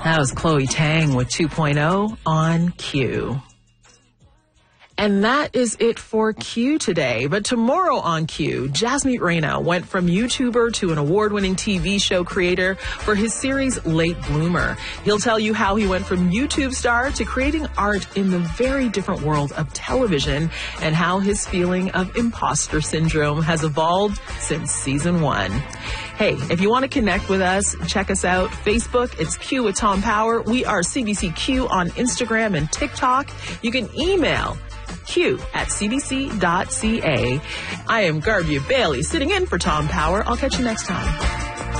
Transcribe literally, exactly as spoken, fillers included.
That was Chloe Tang with two point oh on Q. And that is it for Q today. But tomorrow on Q, Jasmeet Raina went from YouTuber to an award-winning T V show creator for his series Late Bloomer. He'll tell you how he went from YouTube star to creating art in the very different world of television and how his feeling of imposter syndrome has evolved since season one. Hey, if you want to connect with us, check us out. Facebook, it's Q with Tom Power. We are C B C Q on Instagram and TikTok. You can email Q at C B C dot C A. I am Garbia Bailey sitting in for Tom Power. I'll catch you next time.